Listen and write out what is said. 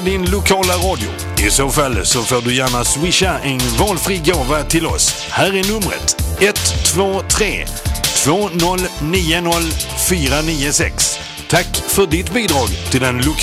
din lokala radio? I så fall så får du gärna swisha en valfri gåva till oss. Här är numret 123 2090 496. Tack för ditt bidrag till den lokala